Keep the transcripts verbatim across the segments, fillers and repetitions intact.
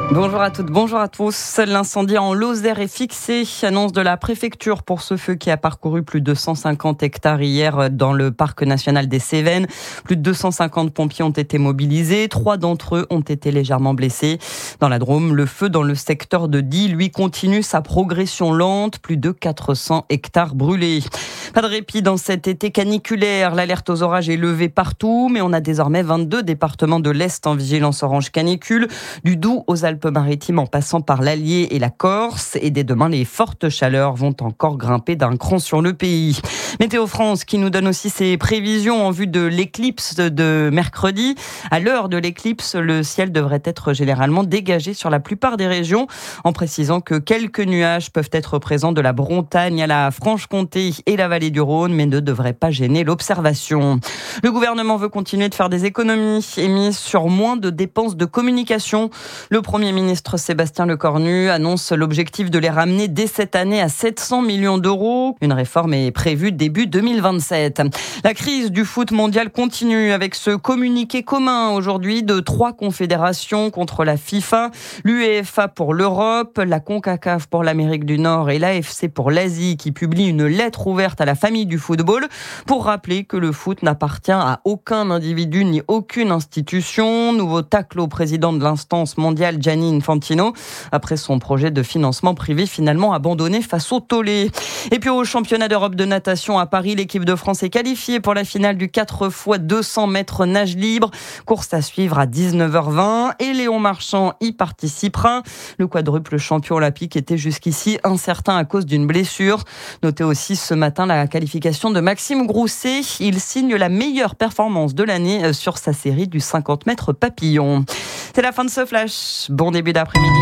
Bonjour à toutes, bonjour à tous. L'incendie en Lozère est fixé. Annonce de la préfecture pour ce feu qui a parcouru plus de cent cinquante hectares hier dans le parc national des Cévennes. Plus de deux cent cinquante pompiers ont été mobilisés. Trois d'entre eux ont été légèrement blessés. Dans la Drôme, le feu dans le secteur de Die, lui, continue sa progression lente. Plus de quatre cents hectares brûlés. Pas de répit dans cet été caniculaire. L'alerte aux orages est levée partout, mais on a désormais vingt-deux départements de l'Est en vigilance orange canicule, du Doubs aux Alpes-Maritimes en passant par l'Allier et la Corse. Et dès demain, les fortes chaleurs vont encore grimper d'un cran sur le pays. Météo France qui nous donne aussi ses prévisions en vue de l'éclipse de mercredi. À l'heure de l'éclipse, le ciel devrait être généralement dégagé sur la plupart des régions, en précisant que quelques nuages peuvent être présents de la Bretagne à la Franche-Comté et la vallée du Rhône, mais ne devraient pas gêner l'observation. Le gouvernement veut continuer de faire des économies et mise sur moins de dépenses de communication. Le Premier ministre Sébastien Lecornu annonce l'objectif de les ramener dès cette année à sept cents millions d'euros. Une réforme est prévue début deux mille vingt-sept. La crise du foot mondial continue avec ce communiqué commun aujourd'hui de trois confédérations contre la FIFA, l'UEFA pour l'Europe, la CONCACAF pour l'Amérique du Nord et l'A F C pour l'Asie qui publie une lettre ouverte à la famille du football pour rappeler que le foot n'appartient à aucun individu ni aucune institution. Nouveau tacle au président de l'instance mondiale Gianni Infantino après son projet de financement privé finalement abandonné face au tollé. Et puis au championnat d'Europe de natation à Paris, l'équipe de France est qualifiée pour la finale du quatre fois deux cents mètres nage libre. Course à suivre à dix-neuf heures vingt et Léon Marchand y participera. Le quadruple champion olympique était jusqu'ici incertain à cause d'une blessure. Notez aussi ce matin la qualification de Maxime Grousset. Il signe la meilleure performance de l'année sur sa série du cinquante mètres papillon. C'est la fin de ce flash. Bon début d'après-midi.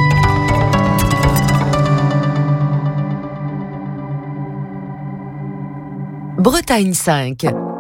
Bretagne cinq.